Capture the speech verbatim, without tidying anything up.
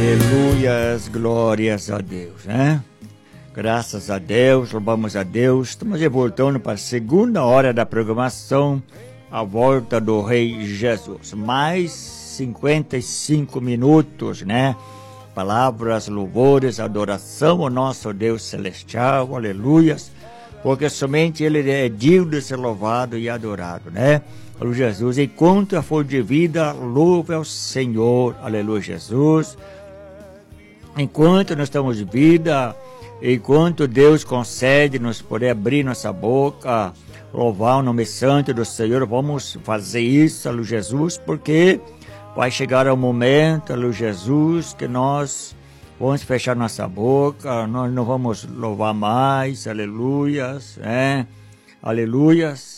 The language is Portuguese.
Aleluias, glórias a Deus, né? Graças a Deus, louvamos a Deus. Estamos voltando para a segunda hora da programação, a volta do Rei Jesus. Mais cinquenta e cinco minutos, né? Palavras, louvores, adoração ao nosso Deus celestial, aleluias, porque somente Ele é digno de ser louvado e adorado, né? Aleluia, Jesus. Enquanto for de vida, louve ao Senhor, aleluia, Jesus. Enquanto nós estamos de vida, enquanto Deus concede nos poder abrir nossa boca, louvar o nome santo do Senhor, vamos fazer isso, aleluia, Jesus, porque vai chegar o momento, aleluia, Jesus, que nós vamos fechar nossa boca, nós não vamos louvar mais, aleluias, né? Aleluias.